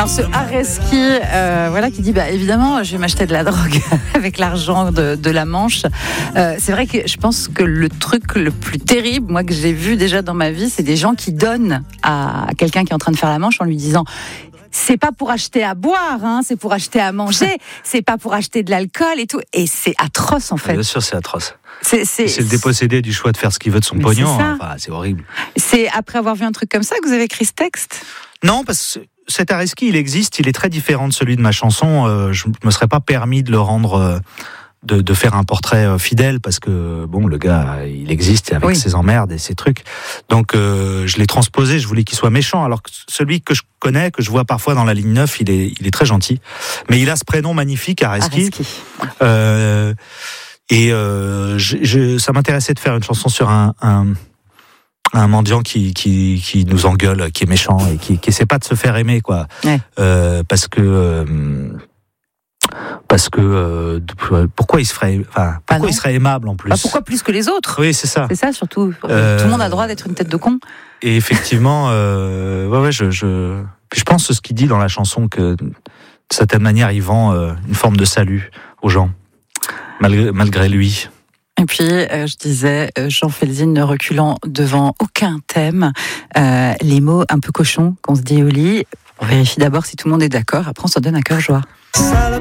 Alors ce Areski, voilà, qui dit évidemment, je vais m'acheter de la drogue avec l'argent de la Manche. C'est vrai que je pense que le truc le plus terrible, moi que j'ai vu déjà dans ma vie, c'est des gens qui donnent à quelqu'un qui est en train de faire la manche en lui disant. C'est pas pour acheter à boire, hein, c'est pour acheter à manger, c'est pas pour acheter de l'alcool et tout. Et c'est atroce en fait. Bien sûr, c'est atroce. C'est le dépossédé du choix de faire ce qu'il veut de son pognon. C'est horrible. C'est après avoir vu un truc comme ça que vous avez écrit ce texte ? Non, parce que cet Areski, il existe, il est très différent de celui de ma chanson. Je me serais pas permis de le rendre... De faire un portrait fidèle parce que bon, le gars il existe avec ses emmerdes et ses trucs, donc je l'ai transposé, je voulais qu'il soit méchant, alors que celui que je connais, que je vois parfois dans la ligne 9, il est très gentil, mais il a ce prénom magnifique, Areski. Ça m'intéressait de faire une chanson sur un mendiant qui nous engueule, qui est méchant et qui essaie pas de se faire aimer, quoi. Parce que pourquoi il se ferait, pourquoi il serait aimable en plus. Pourquoi plus que les autres ? Oui, c'est ça. C'est ça surtout. Tout le monde a le droit d'être une tête de con. Et effectivement, je pense ce qu'il dit dans la chanson, que de certaine manière il vend une forme de salut aux gens malgré lui. Et puis, je disais, Jean Felzine ne reculant devant aucun thème. Les mots un peu cochons qu'on se dit au lit. On vérifie d'abord si tout le monde est d'accord. Après, on se donne un cœur joie.